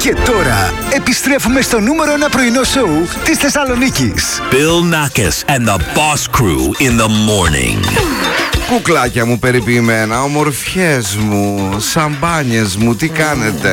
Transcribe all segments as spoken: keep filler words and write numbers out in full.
Και τώρα επιστρέφουμε στο νούμερο ένα πρωινό σοου της Θεσσαλονίκης. Bill Nackis and the Boss Crew in the morning. Κουκλάκια μου περιποιημένα, ομορφιές μου, σαμπάνιες μου, τι κάνετε?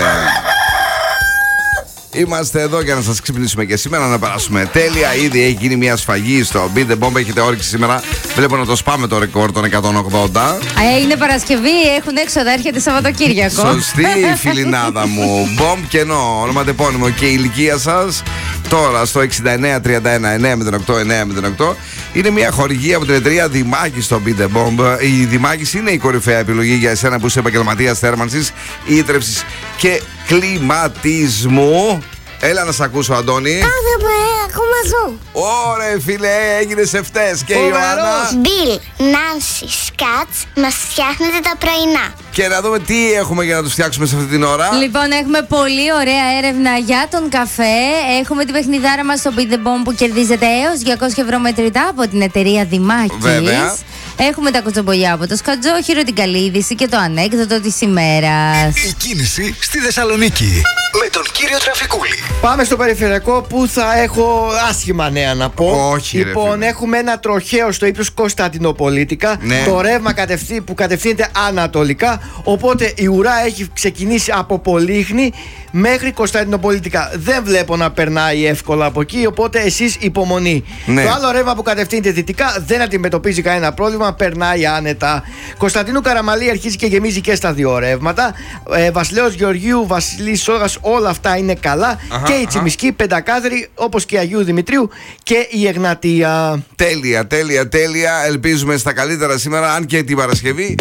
Είμαστε εδώ για να σας ξυπνήσουμε και σήμερα να περάσουμε τέλεια. Ήδη έχει γίνει μια σφαγή στο Beat the Bomb. Έχετε όρεξη σήμερα. Βλέπω να το σπάμε το ρεκόρ των εκατόν ογδόντα. Ε, είναι Παρασκευή, έχουν έξοδα, έρχεται Σαββατοκύριακο. Σωστή φιλινάδα μου. Bomb κενό, ονοματεπώνυμο και η ηλικία σας. Τώρα στο εξήντα εννέα τριάντα ένα εννιακόσια οκτώ εννιακόσια οκτώ είναι μια χορηγία από την εταιρεία Δημάκης στο Beat the Bomb. Η Δημάκης είναι η κορυφαία επιλογή για εσένα που είσαι επαγγελματίας θέρμανσης, ήτρευσης και κλιματισμού. Έλα να σ' ακούσω, Αντώνη. Κάθε πρωί ακούμε ζου. Ωραία, φίλε, έγινες ευτές. Και η Ιωάννα. Μπιλ, Νάνσι, Σκάτς, μας φτιάχνετε τα πρωινά. Και να δούμε τι έχουμε για να τους φτιάξουμε σε αυτή την ώρα. Λοιπόν, έχουμε πολύ ωραία έρευνα για τον καφέ. Έχουμε την παιχνιδάρα μας στο Beat the Bomb που κερδίζεται έως διακόσια ευρώ μετρητά από την εταιρεία Δημάκης. Βέβαια. Έχουμε τα κοτσομπολιά από το Σκατζόχυρο, την καλή είδηση και το ανέκδοτο της ημέρας. Η κίνηση στη Θεσσαλονίκη με τον κύριο Τραφικούλη. Πάμε στο περιφερειακό που θα έχω άσχημα νέα να πω. Όχι, ρε Λοιπόν, φίλε. έχουμε ένα τροχαίο στο ύψος Κωνσταντινοπολίτικα. Ναι. Το ρεύμα κατευθύ, που κατευθύνεται ανατολικά. Οπότε η ουρά έχει ξεκινήσει από Πολύχνη μέχρι Κωνσταντινοπολίτικα. Δεν βλέπω να περνάει εύκολα από εκεί. Οπότε εσείς υπομονή. Ναι. Το άλλο ρεύμα που κατευθύνεται δυτικά δεν αντιμετωπίζει κανένα πρόβλημα. Περνάει άνετα. Κωνσταντίνου Καραμαλή αρχίζει και γεμίζει και στα δύο ρεύματα. Ε, Βασιλέως Γεωργίου, Βασιλής Σόγας, όλα αυτά είναι καλά. Αχα, και η αχα. Τσιμισκή, Πεντακάθαρη, όπως και η Αγίου Δημητρίου και η Εγνατία. Τέλεια, τέλεια, τέλεια. Ελπίζουμε στα καλύτερα σήμερα, αν και την Παρασκευή